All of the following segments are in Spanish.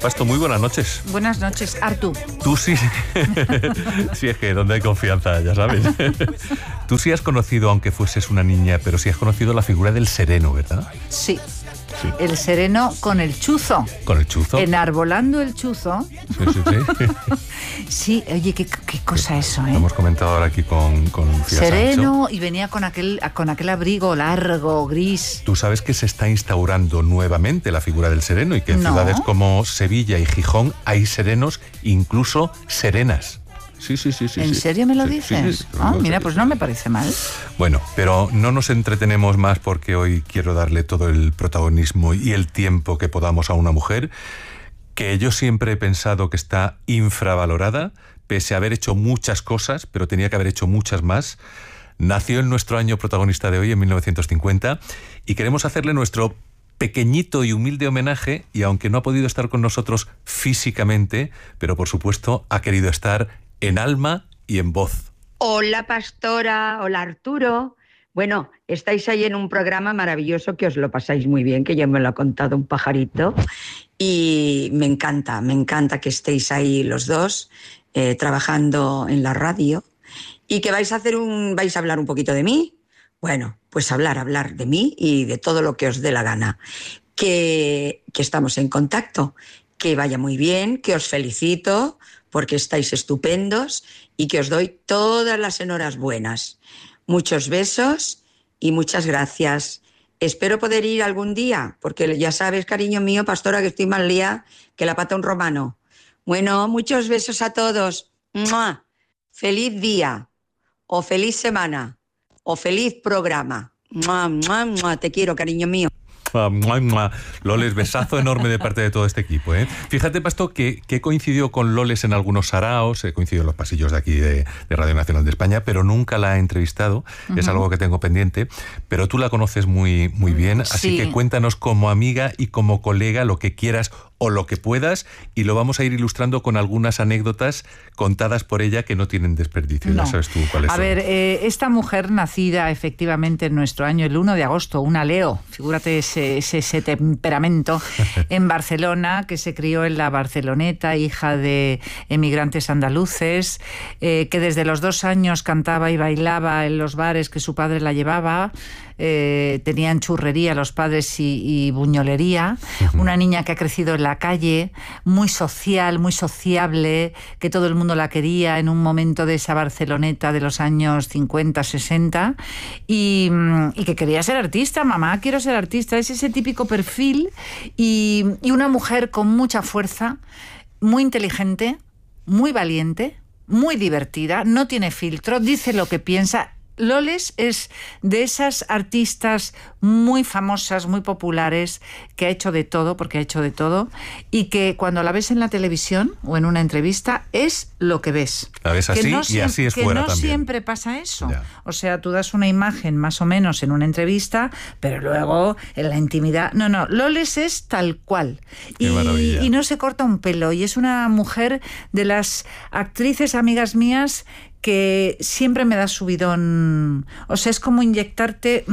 Pasto, muy buenas noches. Buenas noches, Artú. Tú sí... sí, es que donde hay confianza, ya sabes. Tú sí has conocido, aunque fueses una niña, pero sí has conocido la figura del sereno, ¿verdad? Sí. Sí. El sereno con el chuzo. ¿Con el chuzo? Enarbolando el chuzo. Sí. Sí, oye, qué cosa eso, ¿eh? Lo hemos comentado ahora aquí con sereno, y venía con aquel abrigo largo, gris. Tú sabes que se está instaurando nuevamente la figura del sereno y que en ciudades como Sevilla y Gijón hay serenos, incluso serenas. Sí. ¿En serio me lo dices? Sí, mira, pues no me parece mal. Bueno, pero no nos entretenemos más porque hoy quiero darle todo el protagonismo y el tiempo que podamos a una mujer que yo siempre he pensado que está infravalorada, pese a haber hecho muchas cosas, pero tenía que haber hecho muchas más. Nació en nuestro año protagonista de hoy, en 1950, y queremos hacerle nuestro pequeñito y humilde homenaje, y aunque no ha podido estar con nosotros físicamente, pero por supuesto ha querido estar en alma y en voz. Hola, Pastora. Hola, Arturo. Bueno, estáis ahí en un programa maravilloso que os lo pasáis muy bien, que ya me lo ha contado un pajarito. Y me encanta que estéis ahí los dos trabajando en la radio y que vais a hablar un poquito de mí. Bueno, pues hablar de mí y de todo lo que os dé la gana. Que estamos en contacto. Que vaya muy bien, que os felicito porque estáis estupendos y que os doy todas las enhorabuenas. Muchos besos y muchas gracias. Espero poder ir algún día, porque ya sabes, cariño mío, Pastora, que estoy más lía que la pata un romano. Bueno, muchos besos a todos. ¡Mua! Feliz día, o feliz semana, o feliz programa. ¡Mua, mua, mua! Te quiero, cariño mío. Loles, besazo enorme de parte de todo este equipo, ¿eh? Fíjate, Pasto, que coincidió con Loles en algunos saraos, coincidió en los pasillos de aquí de Radio Nacional de España, pero nunca la he entrevistado. Es algo que tengo pendiente, pero tú la conoces muy bien, así que cuéntanos como amiga y como colega lo que quieras o lo que puedas, y lo vamos a ir ilustrando con algunas anécdotas contadas por ella que no tienen desperdicio. No. Ya sabes tú cuáles son. A ver, esta mujer nacida efectivamente en nuestro año, el 1 de agosto, una Leo, figúrate ese temperamento, en Barcelona, que se crió en la Barceloneta, hija de emigrantes andaluces, que desde los 2 años cantaba y bailaba en los bares que su padre la llevaba. Tenían churrería los padres y buñolería. Una niña que ha crecido en la calle, muy social, muy sociable, que todo el mundo la quería en un momento de esa Barceloneta de los años 50, 60, y que quería ser artista. Mamá, quiero ser artista. Es ese típico perfil, y una mujer con mucha fuerza, muy inteligente, muy valiente, muy divertida, no tiene filtro, dice lo que piensa. Loles es de esas artistas muy famosas, muy populares, que ha hecho de todo, porque ha hecho de todo, y que cuando la ves en la televisión o en una entrevista es lo que ves. La ves así, y así es fuera también. Que no siempre pasa eso. Ya. O sea, tú das una imagen más o menos en una entrevista, pero luego en la intimidad... No, Loles es tal cual. Y no se corta un pelo. Y es una mujer de las actrices amigas mías que siempre me da subidón. O sea, es como inyectarte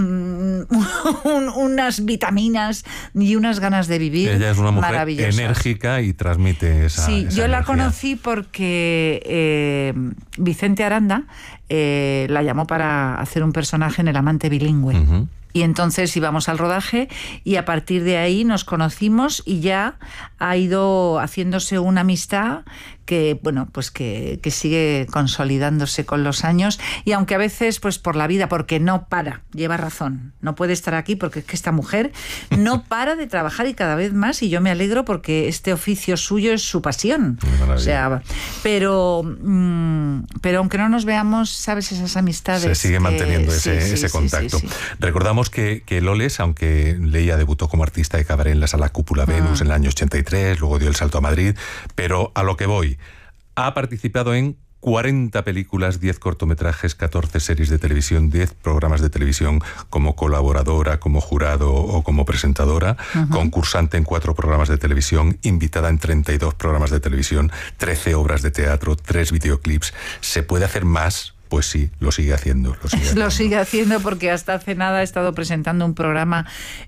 unas vitaminas y unas ganas de vivir. Ella es una mujer enérgica y transmite esa yo la energía. conocí porque Vicente Aranda la llamó para hacer un personaje en El amante bilingüe. Y entonces íbamos al rodaje y a partir de ahí nos conocimos y ya ha ido haciéndose una amistad que, bueno, pues que sigue consolidándose con los años, y aunque a veces, pues por la vida, porque no para, lleva razón, no puede estar aquí porque es que esta mujer no para de trabajar y cada vez más, y yo me alegro porque este oficio suyo es su pasión. O sea, pero aunque no nos veamos, ¿sabes? Esas amistades. Se sigue manteniendo ese contacto. Sí. Recordamos que Loles, aunque Leia debutó como artista de cabaret en la Sala Cúpula Venus en el año 83, luego dio el salto a Madrid, pero a lo que voy, ha participado en 40 películas, 10 cortometrajes, 14 series de televisión, 10 programas de televisión como colaboradora, como jurado o como presentadora, concursante en 4 programas de televisión, invitada en 32 programas de televisión, 13 obras de teatro, 3 videoclips. Se puede hacer más, Pues sí, lo sigue haciendo. Lo sigue haciendo porque hasta hace nada ha estado presentando un programa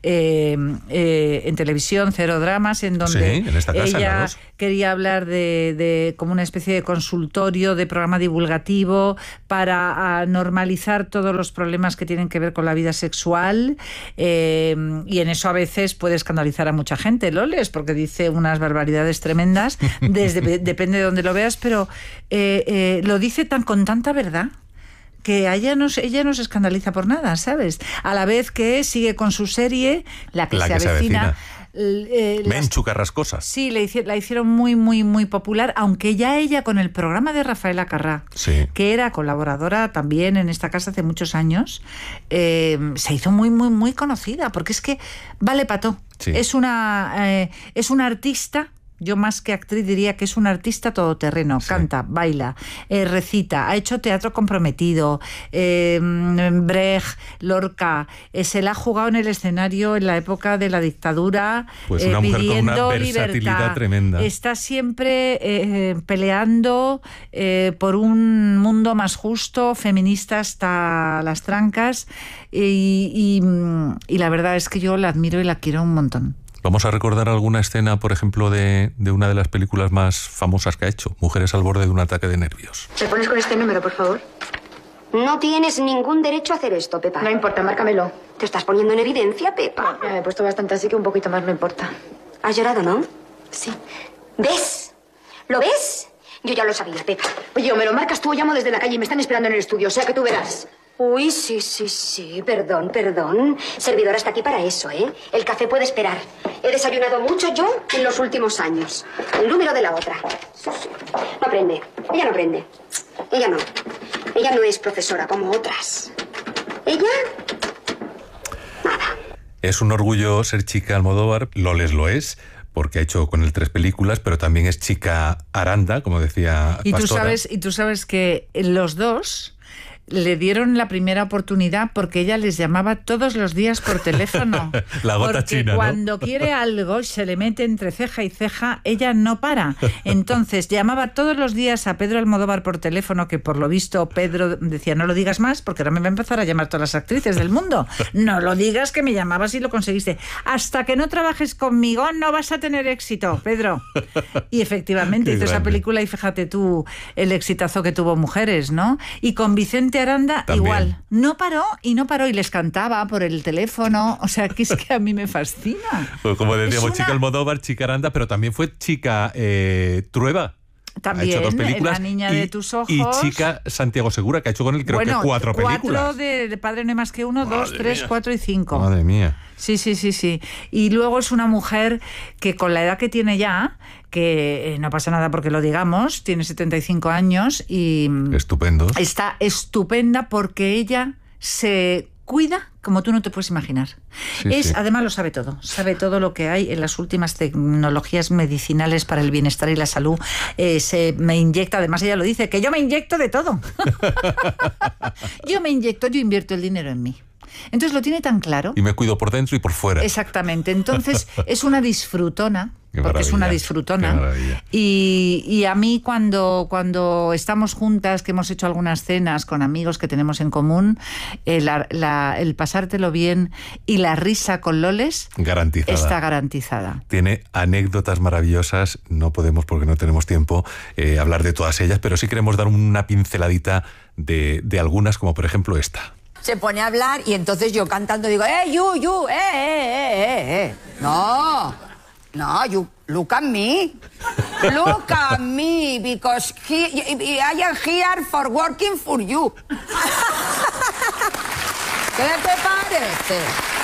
en televisión, Cero Dramas, en donde en esta casa, ella quería hablar de como una especie de consultorio, de programa divulgativo para normalizar todos los problemas que tienen que ver con la vida sexual, y en eso a veces puede escandalizar a mucha gente, Loles, porque dice unas barbaridades tremendas, depende de dónde lo veas, pero lo dice con tanta verdad que ella no se escandaliza por nada, ¿sabes? A la vez que sigue con su serie, la que se avecina. Menchu Carrascosa. Sí, la hicieron muy, muy, muy popular, aunque ya ella con el programa de Rafaela Carrà, que era colaboradora también en esta casa hace muchos años, se hizo muy, muy, muy conocida, porque es que vale pato. Sí. Es una artista. Yo más que actriz diría que es un artista todoterreno, canta, baila, recita, ha hecho teatro comprometido, Brecht, Lorca, se la ha jugado en el escenario en la época de la dictadura, pues una mujer pidiendo con una versatilidad libertad. Tremenda. Está siempre peleando por un mundo más justo, feminista hasta las trancas, y la verdad es que yo la admiro y la quiero un montón. Vamos a recordar alguna escena, por ejemplo, de una de las películas más famosas que ha hecho, Mujeres al borde de un ataque de nervios. ¿Me pones con este número, por favor? No tienes ningún derecho a hacer esto, Pepa. No importa, márcamelo. ¿Te estás poniendo en evidencia, Pepa? Ya me he puesto bastante, así que un poquito más no importa. ¿Has llorado, no? Sí. ¿Ves? ¿Lo ves? Yo ya lo sabía, Pepa. Oye, o me lo marcas tú o llamo desde la calle y me están esperando en el estudio, o sea que tú verás. Uy, sí. Perdón. Servidora está aquí para eso, ¿eh? El café puede esperar. He desayunado mucho yo en los últimos años. El número de la otra. Sí. No aprende. Ella no aprende. Ella no es profesora como otras. Ella... nada. Es un orgullo ser chica Almodóvar. Loles lo es, porque ha hecho con él 3 películas, pero también es chica Aranda, como decía Pastora. Y tú sabes que los dos le dieron la primera oportunidad porque ella les llamaba todos los días por teléfono. La gota porque china, ¿no? Cuando quiere algo y se le mete entre ceja y ceja, ella no para. Entonces llamaba todos los días a Pedro Almodóvar por teléfono, que por lo visto Pedro decía, no lo digas más porque ahora me va a empezar a llamar todas las actrices del mundo. No lo digas, que me llamabas y lo conseguiste. Hasta que no trabajes conmigo no vas a tener éxito, Pedro. Y efectivamente hizo esa película, y fíjate tú el exitazo que tuvo Mujeres, ¿no? Y con Vicente Aranda también. Igual, no paró y les cantaba por el teléfono, o sea, que es que a mí me fascina. Pues como decíamos, chica Almodóvar, chica Aranda, pero también fue chica Trueba. También, ha hecho 2 películas, La niña de tus ojos. Y chica Santiago Segura, que ha hecho con él creo que 4 películas. 4 de Padre no hay más que uno, 2, 3, 4 y 5. Madre mía. Sí. Y luego es una mujer que con la edad que tiene ya, que no pasa nada porque lo digamos, tiene 75 años y... Estupendo. Está estupenda porque ella se cuida como tú no te puedes imaginar. Sí. Además lo sabe todo lo que hay en las últimas tecnologías medicinales para el bienestar y la salud. Se me inyecta, además ella lo dice, que yo me inyecto de todo. Yo invierto el dinero en mí. Entonces lo tiene tan claro. Y me cuido por dentro y por fuera. Exactamente. Entonces es una disfrutona. Porque es una disfrutona. Y a mí cuando estamos juntas, que hemos hecho algunas cenas con amigos que tenemos en común, el pasártelo bien y la risa con Loles está garantizada. Tiene anécdotas maravillosas. No podemos, porque no tenemos tiempo, hablar de todas ellas, pero sí queremos dar una pinceladita de algunas, como por ejemplo esta. Se pone a hablar y entonces yo cantando digo, you, no, you look at me, because I am here for working for you. ¿Qué te parece?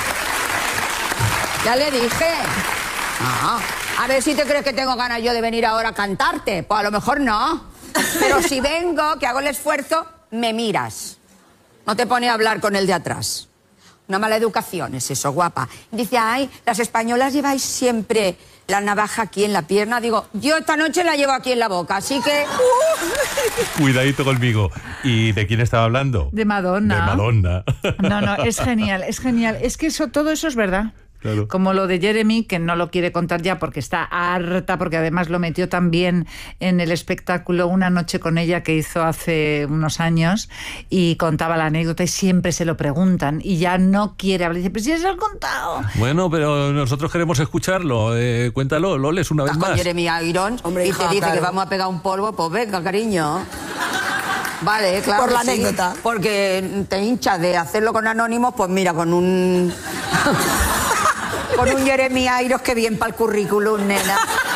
Ya le dije. A ver si te crees que tengo ganas yo de venir ahora a cantarte. Pues a lo mejor no. Pero si vengo, que hago el esfuerzo, me miras. No te pone a hablar con el de atrás. Una mala educación es eso, guapa. Dice, ay, las españolas lleváis siempre la navaja aquí en la pierna. Digo, yo esta noche la llevo aquí en la boca, así que... Cuidadito conmigo. ¿Y de quién estaba hablando? De Madonna. De Madonna. No, es genial. Es que todo eso es verdad. Claro. Como lo de Jeremy, que no lo quiere contar ya porque está harta, porque además lo metió también en el espectáculo Una noche con ella que hizo hace unos años y contaba la anécdota y siempre se lo preguntan y ya no quiere hablar. Dice, pues ya se lo han contado. Bueno, pero nosotros queremos escucharlo. Cuéntalo, Loles, una vez Estás más. con Jeremy Irons, Hombre, y hija, te dice claro. que vamos a pegar un polvo, pues venga, cariño. Vale, claro. Por la que sí, anécdota. porque te hinchas de hacerlo con Anónimos, pues mira, con un... con un Jeremy Irons, que bien para el currículum, nena.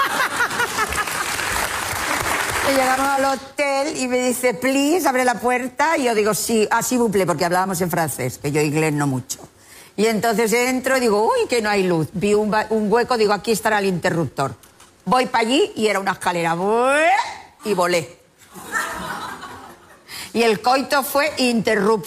Y llegamos al hotel y me dice, please, abre la puerta. Y yo digo, sí, así buple, porque hablábamos en francés, que yo inglés no mucho. Y entonces entro y digo, uy, que no hay luz. Vi un hueco, digo, aquí estará el interruptor. Voy para allí y era una escalera. Y volé. Y el coito fue interruptor.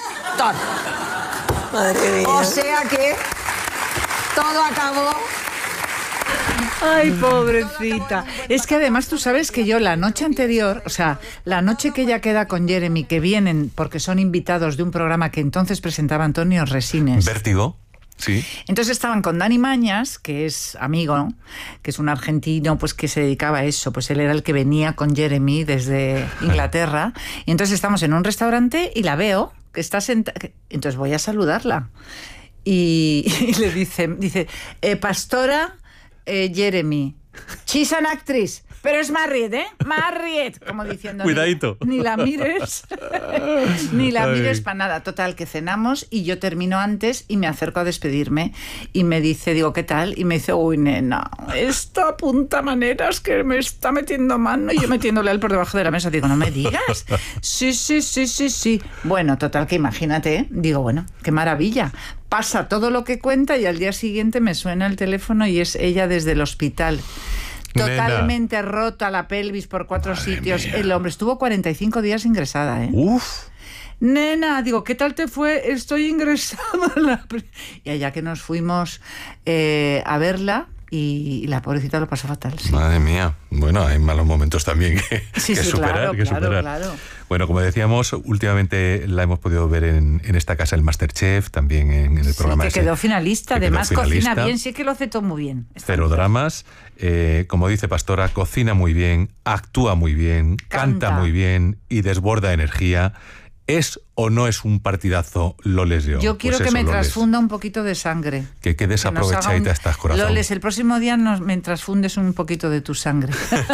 Madre mía. O sea que todo acabó. Ay, pobrecita. Es que además tú sabes que yo la noche anterior, o sea, la noche que ella queda con Jeremy, que vienen porque son invitados de un programa que entonces presentaba Antonio Resines. Vértigo, sí. Entonces estaban con Dani Mañas, que es amigo, ¿no? Que es un argentino pues que se dedicaba a eso, pues él era el que venía con Jeremy desde Inglaterra. Y entonces estamos en un restaurante y la veo, que está sentada, entonces voy a saludarla. Y le dice, Pastora Jeremy, she's an actress, pero es married, ¿eh? Married, como diciendo. Cuidadito. Ni la mires, ni la mires para nada. Total, que cenamos y yo termino antes y me acerco a despedirme y me dice, digo, ¿qué tal? Y me dice, uy, nena, esta punta maneras que me está metiendo mano, y yo metiéndole a él por debajo de la mesa. Digo, no me digas. Sí. Bueno, total, que imagínate, digo, bueno, qué maravilla. Pasa todo lo que cuenta y al día siguiente me suena el teléfono y es ella desde el hospital. Totalmente Nena. rota la pelvis por 4 Madre sitios. mía. El hombre estuvo 45 días ingresada, ¿eh? Uf. Nena, digo, ¿qué tal te fue? Estoy ingresada. Y allá que nos fuimos a verla y la pobrecita lo pasó fatal. Sí. Madre mía. Bueno, hay malos momentos también Sí, que superar. claro. Bueno, como decíamos, últimamente la hemos podido ver en esta casa el Masterchef, también en el programa que ese, quedó finalista, que quedó además finalista. cocina bien, sí que lo hace todo muy bien. Cero dramas. Como dice Pastora, cocina muy bien, actúa muy bien, canta muy bien y desborda energía. ¿Es o no es un partidazo Loles Lleón? Yo quiero Pues que eso, me Loles. transfunda un poquito de sangre. Que quedes Que nos haga aprovechadita estás, corazón. Loles, el próximo día me transfundes un poquito de tu sangre.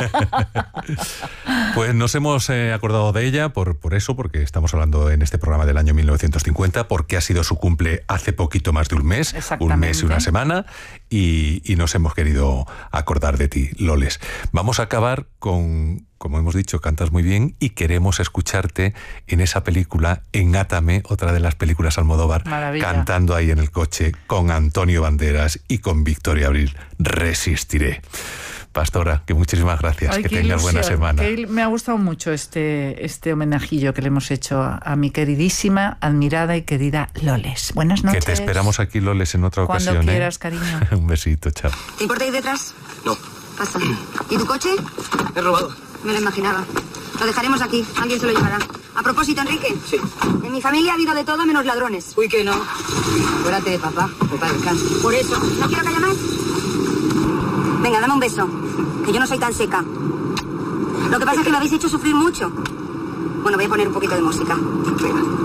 Pues nos hemos acordado de ella por eso, porque estamos hablando en este programa del año 1950, porque ha sido su cumple hace poquito más de un mes y una semana, y nos hemos querido acordar de ti, Loles. Vamos a acabar con, como hemos dicho, cantas muy bien y queremos escucharte en esa película Engátame, otra de las películas Almodóvar, Maravilla. cantando ahí en el coche con Antonio Banderas y con Victoria Abril. Resistiré. Pastora, que muchísimas gracias. Ay, que qué tengas buena ilusión, semana. me ha gustado mucho este homenajillo que le hemos hecho a mi queridísima, admirada y querida Loles. Buenas noches. Que te esperamos aquí, Loles, en otra Cuando ocasión. quieras, cariño. Un besito, chao. ¿Te importa ir detrás? No, Pasa. ¿Y tu coche? he robado. Me lo imaginaba. Lo dejaremos aquí. Alguien se lo llevará. A propósito, Enrique. Sí. En mi familia ha habido de todo menos ladrones. Uy, que no. Acuérdate de papá. Papá, descansa. Por eso. ¿No quiero que haya más? Venga, dame un beso. Que yo no soy tan seca. Lo que pasa es que me habéis hecho sufrir mucho. Bueno, voy a poner un poquito de música. Venga.